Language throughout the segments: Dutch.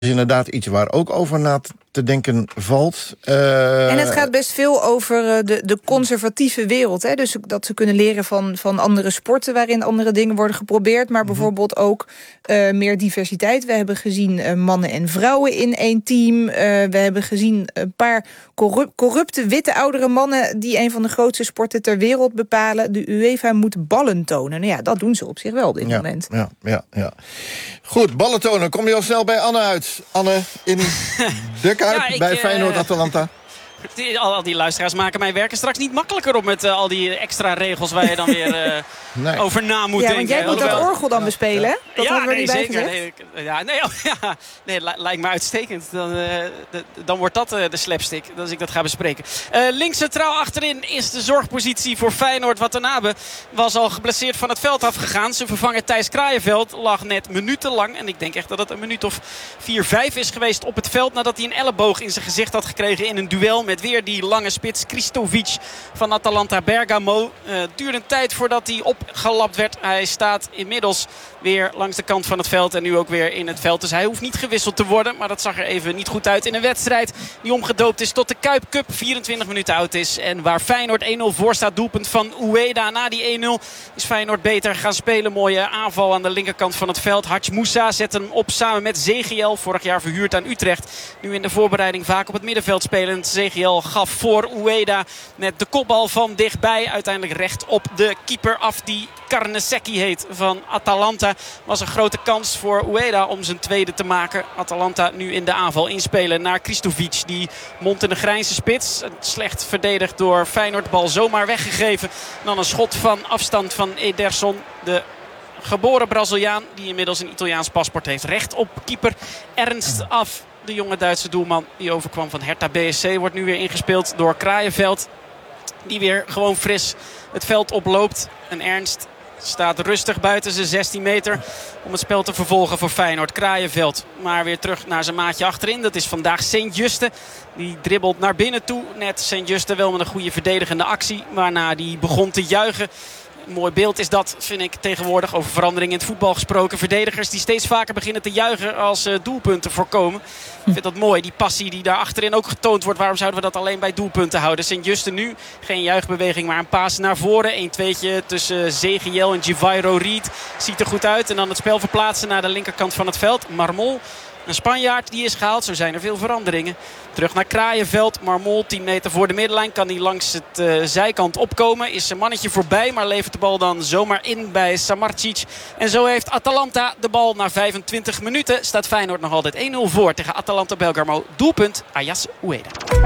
is inderdaad iets waar ook over na te denken valt. En het gaat best veel over de conservatieve wereld. Hè? Dus dat ze kunnen leren van andere sporten waarin andere dingen worden geprobeerd. Maar bijvoorbeeld ook meer diversiteit. We hebben gezien mannen en vrouwen in één team. We hebben gezien een paar corrupte witte oudere mannen die een van de grootste sporten ter wereld bepalen. De UEFA moet ballen tonen. Nou ja, dat doen ze op zich wel op dit moment. Ja. Goed, ballen tonen. Kom je al snel bij Anne uit. Anne, in de Kuip bij Feyenoord-Atalanta. Al die luisteraars maken mijn werken straks niet makkelijker op met al die extra regels waar je dan weer over na moet denken. Want jij moet dat orgel dan bespelen, hè? Dat hadden we niet zeker. Gezegd. Lijkt me uitstekend. Dan wordt dat de slapstick, als ik dat ga bespreken. Links centraal achterin is de zorgpositie voor Feyenoord. Watanabe was al geblesseerd van het veld afgegaan. Zijn vervanger Thijs Kraaienveld lag net minutenlang. En ik denk echt dat het een minuut of 4-5 is geweest op het veld. Nadat hij een elleboog in zijn gezicht had gekregen in een duel met weer die lange spits Kristovic van Atalanta Bergamo. Duurde een tijd voordat hij opgelapt werd. Hij staat inmiddels weer langs de kant van het veld en nu ook weer in het veld. Dus hij hoeft niet gewisseld te worden. Maar dat zag er even niet goed uit in een wedstrijd die omgedoopt is tot de Kuip Cup. 24 minuten oud is. En waar Feyenoord 1-0 voor staat. Doelpunt van Ueda. Na die 1-0 is Feyenoord beter gaan spelen. Mooie aanval aan de linkerkant van het veld. Hadj Moussa zet hem op samen met Zegiel. Vorig jaar verhuurd aan Utrecht. Nu in de voorbereiding vaak op het middenveld spelend. Zegiel gaf voor Ueda met de kopbal van dichtbij. Uiteindelijk recht op de keeper af die Carnesecchi heet van Atalanta. Was een grote kans voor Ueda om zijn tweede te maken. Atalanta nu in de aanval inspelen naar Kristovic. Die mond in de grijnse spits. Slecht verdedigd door Feyenoord. Bal zomaar weggegeven. Dan een schot van afstand van Ederson. De geboren Braziliaan die inmiddels een Italiaans paspoort heeft. Recht op keeper Ernst af. De jonge Duitse doelman die overkwam van Hertha BSC. Wordt nu weer ingespeeld door Kraaienveld. Die weer gewoon fris het veld oploopt. En Ernst staat rustig buiten zijn 16 meter om het spel te vervolgen voor Feyenoord. Kraaienveld maar weer terug naar zijn maatje achterin. Dat is vandaag Sint-Juste. Die dribbelt naar binnen toe. Net Sint-Juste wel met een goede verdedigende actie. Waarna die begon te juichen. Een mooi beeld is dat, vind ik, tegenwoordig. Over verandering in het voetbal gesproken. Verdedigers die steeds vaker beginnen te juichen als doelpunten voorkomen. Ik vind dat mooi. Die passie die daar achterin ook getoond wordt. Waarom zouden we dat alleen bij doelpunten houden? Sint-Juste nu. Geen juichbeweging, maar een paas naar voren. 1-2'tje tussen Zegiel en Givairo Reed. Ziet er goed uit. En dan het spel verplaatsen naar de linkerkant van het veld. Marmol. Een Spanjaard die is gehaald. Zo zijn er veel veranderingen. Terug naar Kraaienveld. Marmol 10 meter voor de middenlijn. Kan hij langs het zijkant opkomen. Is zijn mannetje voorbij. Maar levert de bal dan zomaar in bij Samardzic. En zo heeft Atalanta de bal na 25 minuten. Staat Feyenoord nog altijd 1-0 voor tegen Atalanta Bergamo. Doelpunt Ayas Ueda.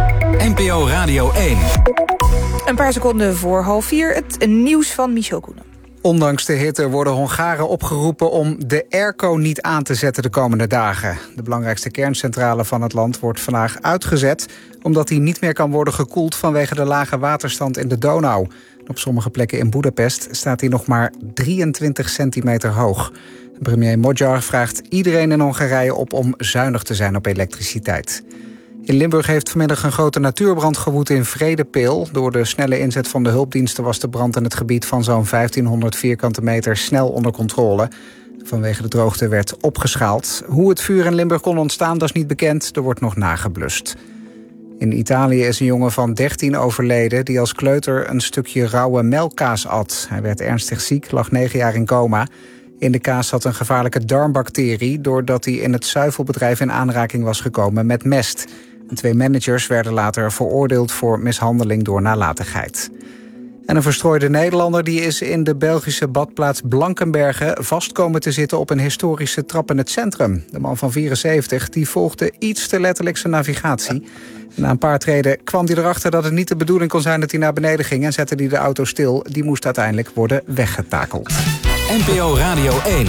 NPO Radio 1. Een paar seconden voor 3:30. Het nieuws van Michel Koenen. Ondanks de hitte worden Hongaren opgeroepen om de airco niet aan te zetten de komende dagen. De belangrijkste kerncentrale van het land wordt vandaag uitgezet, omdat die niet meer kan worden gekoeld vanwege de lage waterstand in de Donau. Op sommige plekken in Boedapest staat die nog maar 23 centimeter hoog. Premier Magyar vraagt iedereen in Hongarije op om zuinig te zijn op elektriciteit. In Limburg heeft vanmiddag een grote natuurbrand gewoed in Vredepeel. Door de snelle inzet van de hulpdiensten was de brand in het gebied van zo'n 1500 vierkante meter snel onder controle. Vanwege de droogte werd opgeschaald. Hoe het vuur in Limburg kon ontstaan, dat is niet bekend. Er wordt nog nageblust. In Italië is een jongen van 13 overleden die als kleuter een stukje rauwe melkkaas at. Hij werd ernstig ziek, lag 9 jaar in coma. In de kaas zat een gevaarlijke darmbacterie doordat hij in het zuivelbedrijf in aanraking was gekomen met mest. 2 managers werden later veroordeeld voor mishandeling door nalatigheid. En een verstrooide Nederlander die is in de Belgische badplaats Blankenberge vast komen te zitten op een historische trap in het centrum. De man van 74 die volgde iets te letterlijk zijn navigatie. Na een paar treden kwam hij erachter dat het niet de bedoeling kon zijn dat hij naar beneden ging en zette hij de auto stil. Die moest uiteindelijk worden weggetakeld. NPO Radio 1.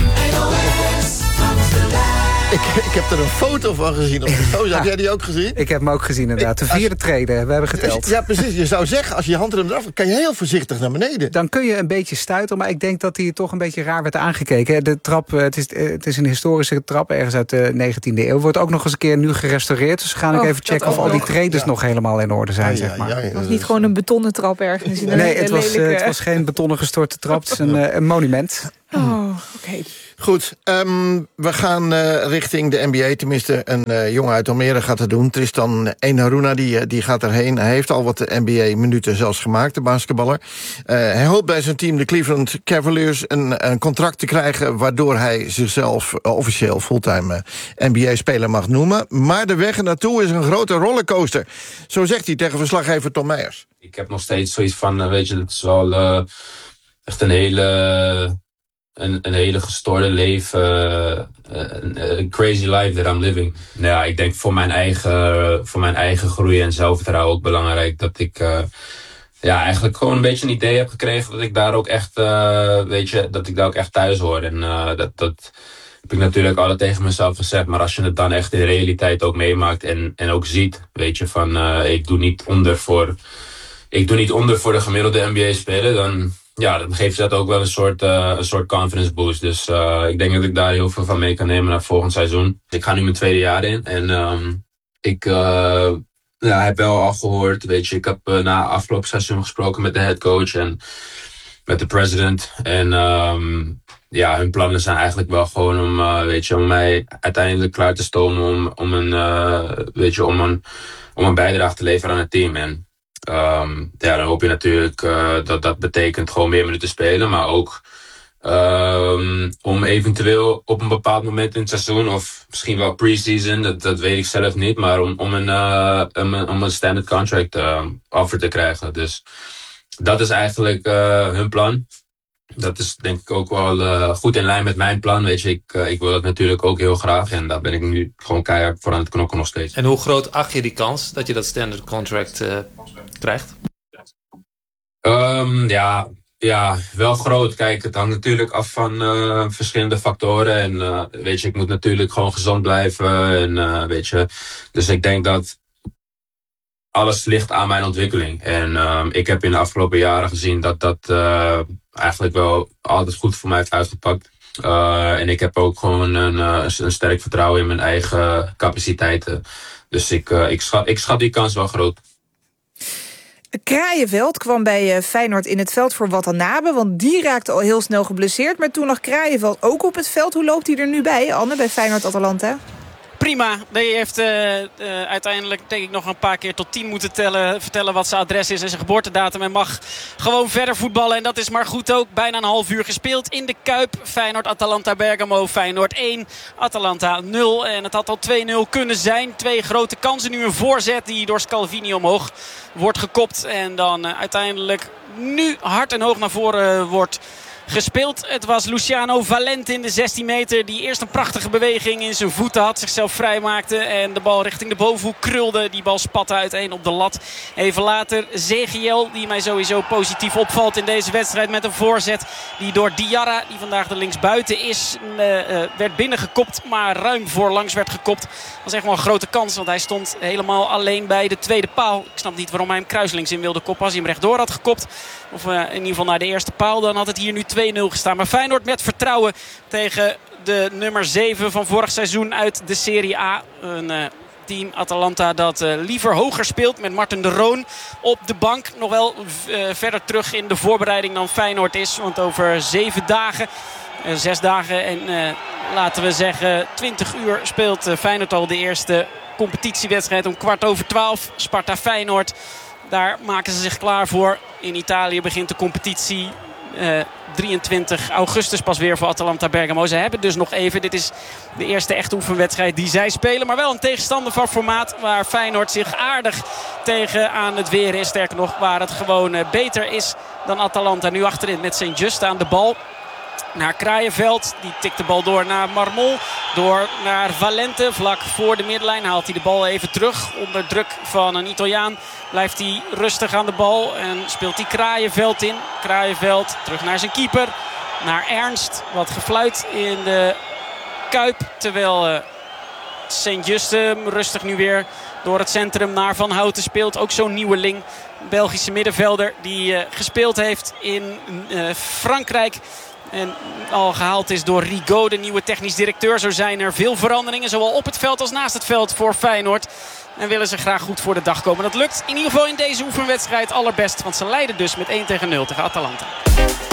Ik heb er een foto van gezien op de foto. Heb jij die ook gezien? Ik heb hem ook gezien inderdaad. De 4e treden, we hebben geteld. Ja, precies. Je zou zeggen, als je je handrem eraf, kan je heel voorzichtig naar beneden. Dan kun je een beetje stuiten, maar ik denk dat hij toch een beetje raar werd aangekeken. De trap, het is een historische trap, ergens uit de 19e eeuw. Wordt ook nog eens een keer nu gerestaureerd. Dus we gaan even checken of al die tredes nog helemaal in orde zijn, zeg maar. Het was niet gewoon een betonnen trap ergens. Nee, het was geen betonnen gestorte trap. Het is een monument. Oké. Goed, we gaan richting de NBA. Tenminste, een jongen uit Almere gaat het doen. Tristan Enaruna, die gaat erheen. Hij heeft al wat NBA-minuten zelfs gemaakt, de basketballer. Hij hoopt bij zijn team, de Cleveland Cavaliers, een contract te krijgen, waardoor hij zichzelf officieel fulltime NBA-speler mag noemen. Maar de weg ernaartoe is een grote rollercoaster. Zo zegt hij tegen verslaggever Tom Meijers. Ik heb nog steeds zoiets van, weet je, het is wel echt een hele gestoorde leven, een crazy life that I'm living. Nou ja, ik denk voor mijn eigen groei en zelfvertrouwen ook belangrijk dat ik eigenlijk gewoon een beetje een idee heb gekregen dat ik daar ook echt, dat ik daar ook echt thuis hoor. En dat heb ik natuurlijk altijd tegen mezelf gezegd, maar als je het dan echt in de realiteit ook meemaakt en ook ziet, weet je, van ik doe niet onder voor de gemiddelde NBA-speler, dan geeft dat ook wel een soort confidence boost. Dus ik denk dat ik daar heel veel van mee kan nemen naar volgend seizoen. Ik ga nu mijn 2e jaar in en ik heb wel al gehoord, weet je, ik heb na afgelopen seizoen gesproken met de headcoach en met de president. En hun plannen zijn eigenlijk wel gewoon om mij uiteindelijk klaar te stomen om een bijdrage te leveren aan het team. En dan hoop je natuurlijk dat betekent gewoon meer minuten spelen, maar ook om eventueel op een bepaald moment in het seizoen, of misschien wel pre-season, dat weet ik zelf niet, maar om een standard contract offer te krijgen. Dus dat is eigenlijk hun plan. Dat is denk ik ook wel goed in lijn met mijn plan. Weet je, ik wil dat natuurlijk ook heel graag. En daar ben ik nu gewoon keihard voor aan het knokken nog steeds. En hoe groot acht je die kans dat je dat standard contract krijgt? Ja, wel groot. Kijk, het hangt natuurlijk af van verschillende factoren. En weet je, ik moet natuurlijk gewoon gezond blijven. En weet je, dus ik denk dat alles ligt aan mijn ontwikkeling. En ik heb in de afgelopen jaren gezien dat eigenlijk wel altijd goed voor mij heeft uitgepakt. En ik heb ook gewoon een sterk vertrouwen in mijn eigen capaciteiten. Dus ik schat die kans wel groot. Kraaienveld kwam bij Feyenoord in het veld voor Watanabe, want die raakte al heel snel geblesseerd. Maar toen lag Kraaienveld ook op het veld. Hoe loopt hij er nu bij, Anne, bij Feyenoord-Atalanta? Prima. Die heeft uiteindelijk denk ik nog een paar keer tot 10 moeten tellen. Vertellen wat zijn adres is en zijn geboortedatum. En mag gewoon verder voetballen. En dat is maar goed ook. Bijna een half uur gespeeld in de Kuip. Feyenoord, Atalanta, Bergamo. Feyenoord 1, Atalanta 0. En het had al 2-0 kunnen zijn. 2 grote kansen. Nu een voorzet die door Scalvini omhoog wordt gekopt. En dan uiteindelijk nu hard en hoog naar voren wordt gespeeld. Het was Luciano Valente in de 16 meter die eerst een prachtige beweging in zijn voeten had. Zichzelf vrijmaakte en de bal richting de bovenhoek krulde. Die bal spatte uiteen op de lat. Even later Zegiel, die mij sowieso positief opvalt in deze wedstrijd, met een voorzet die door Diarra, die vandaag de linksbuiten is, werd binnengekopt, maar ruim voorlangs werd gekopt. Dat was echt wel een grote kans, want hij stond helemaal alleen bij de tweede paal. Ik snap niet waarom hij hem kruislinks in wilde koppen. Als hij hem rechtdoor had gekopt, of in ieder geval naar de eerste paal, dan had het hier nu 2-0 gestaan. Maar Feyenoord met vertrouwen tegen de nummer 7 van vorig seizoen uit de Serie A. Een team Atalanta dat liever hoger speelt met Marten de Roon op de bank. Nog wel verder terug in de voorbereiding dan Feyenoord is. Want over 6 dagen en laten we zeggen 20 uur speelt Feyenoord al de eerste competitiewedstrijd om 11:15. Sparta Feyenoord. Daar maken ze zich klaar voor. In Italië begint de competitie 23 augustus pas weer voor Atalanta Bergamo. Ze hebben dus nog even. Dit is de eerste echte oefenwedstrijd die zij spelen. Maar wel een tegenstander van formaat waar Feyenoord zich aardig tegen aan het weren is. Sterker nog, waar het gewoon beter is dan Atalanta. Nu achterin met Saint-Just aan de bal. Naar Kraaienveld. Die tikt de bal door naar Marmol. Door naar Valente. Vlak voor de middenlijn haalt hij de bal even terug. Onder druk van een Italiaan blijft hij rustig aan de bal. En speelt hij Kraaienveld in. Kraaienveld terug naar zijn keeper. Naar Ernst. Wat gefluit in de Kuip. Terwijl Saint-Just rustig nu weer door het centrum naar Van Houten speelt. Ook zo'n nieuweling. Belgische middenvelder die gespeeld heeft in Frankrijk. En al gehaald is door Rigaud, de nieuwe technisch directeur. Zo zijn er veel veranderingen, zowel op het veld als naast het veld voor Feyenoord. En willen ze graag goed voor de dag komen. Dat lukt in ieder geval in deze oefenwedstrijd allerbest. Want ze leiden dus met 1-0 tegen Atalanta.